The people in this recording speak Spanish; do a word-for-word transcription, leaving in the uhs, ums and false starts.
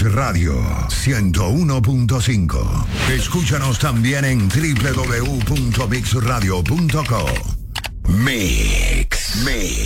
Mix Radio ciento uno punto cinco. Escúchanos también en doble u doble u doble u punto mix radio punto co. Mix, Mix.